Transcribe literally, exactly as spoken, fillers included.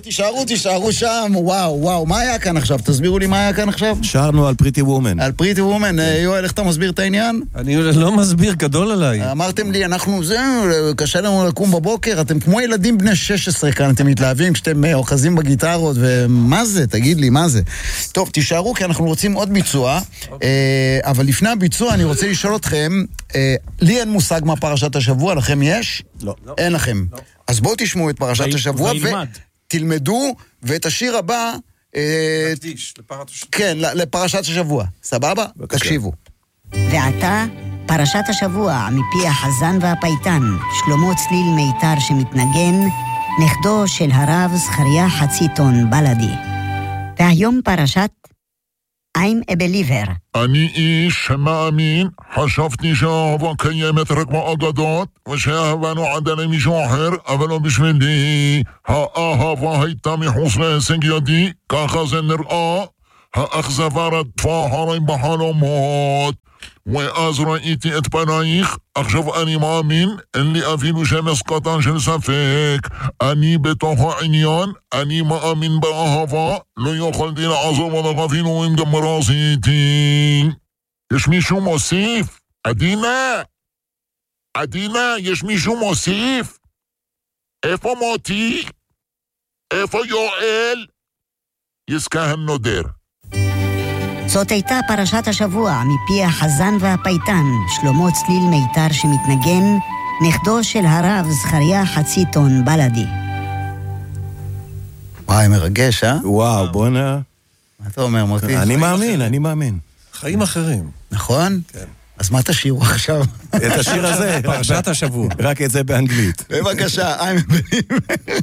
תישארו, תישארו שם, וואו, וואו, מה היה כאן עכשיו? תסבירו לי מה היה כאן עכשיו. שרנו על פריטי וומן. על פריטי וומן, יואל, איך אתה מסביר את העניין? אני לא מסביר, גדול עליי. אמרתם לי, אנחנו, זה, קשה לנו לקום בבוקר, אתם כמו ילדים בני שש עשרה כאן, אתם מתלהבים כשאתם אוחזים בגיטרות, ומה זה? תגיד לי, מה זה? טוב, תישארו, כי אנחנו רוצים עוד ביצוע, אבל לפני הביצוע אני רוצה לשאול אתכם, לי אין מושג מה פרשת השבוע, לכם יש? לא. אין לכם. אז בואו תשמעו את פרשת השבוע ותלמדו, ואת השיר הבא תקדיש לפרשת השבוע. כן, לפרשת השבוע. סבבה? תקשיבו. ועתה פרשת השבוע מפי החזן והפייטן, שלמה צליל מיתר שמתנגן, נכדו של הרב זכריה חציטון בלדי. והיום פרשת I'm a believer. אני איש שמאמין, חשבתי שהאהבה קיימת רק באגדות, ושאהבה נועדה למישהו אחר, אבל לא בשבילי. האהבה הייתה מחוץ להישג ידי, ככה זה נראה. האכזבה רדפה אחרי בחלומות, ואז ראיתי את פנייך, עכשיו אני מאמין, אין לי אפילו שמץ קטן של ספק. אני בתוך העניין, אני מאמין באהבה, לא יכולתי לעזוב אותך אפילו אם גם רציתי. יש מישהו מוסיף? עדינה? עדינה, יש מישהו מוסיף? איפה מוטי? איפה יואל? יסכהן נודר. זאת הייתה פרשת השבוע מפי החזן והפייטן, שלמה צליל מיתר שמתנגן, נכדו של הרב זכריה חציטון בלדי. וואי, מרגש, אה? וואו, בוא נע... מה אתה אומר, מוטי? אני מאמין, אני מאמין. חיים אחרים. נכון? כן. אז מה תשאירו עכשיו? את השיר הזה. פרשת השבוע. רק את זה באנגלית. בבקשה, I'm a believer.